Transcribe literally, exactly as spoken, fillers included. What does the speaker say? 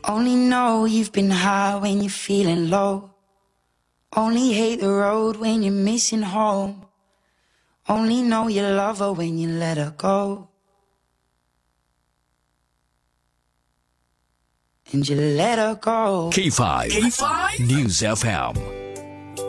Only know you've been high when you're feeling low. Only hate the road when you're missing home. Only know you love her when you let her go. And you let her go. K five, K five News F M.